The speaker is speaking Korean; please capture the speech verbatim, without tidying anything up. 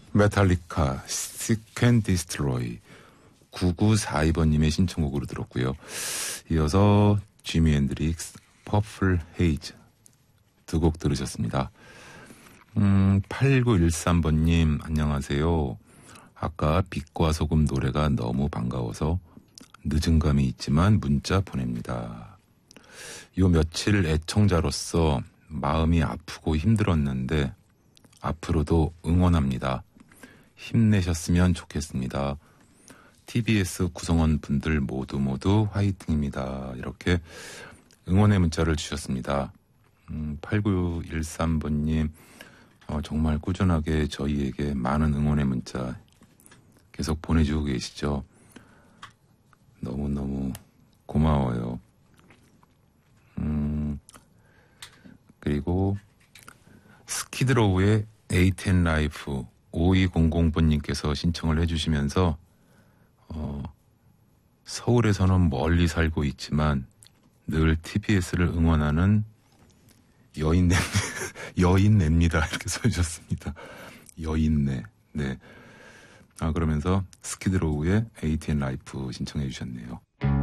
메탈리카 Seek and Destroy 구구사이 번님의 신청곡으로 들었고요. 이어서 지미 앤드릭스 퍼플 헤이즈 두 곡 들으셨습니다. 음, 팔구일삼 번님 안녕하세요. 아까 빛과 소금 노래가 너무 반가워서 늦은 감이 있지만 문자 보냅니다. 요 며칠 애청자로서 마음이 아프고 힘들었는데 앞으로도 응원합니다. 힘내셨으면 좋겠습니다. 티비에스 구성원 분들 모두 모두 화이팅입니다. 이렇게 응원의 문자를 주셨습니다. 음, 팔구일삼 번님 어, 정말 꾸준하게 저희에게 많은 응원의 문자 계속 보내주고 계시죠. 너무너무 고마워요. 음, 그리고 스키드로우의 에이트 앤 라이프 오이공공 번님께서 신청을 해주시면서 어, 서울에서는 멀리 살고 있지만 늘 티비에스를 응원하는 여인네, 여인네입니다. 이렇게 써주셨습니다. 여인네. 네. 아, 그러면서 스키드로우의 에이티 앤 라이프 신청해 주셨네요.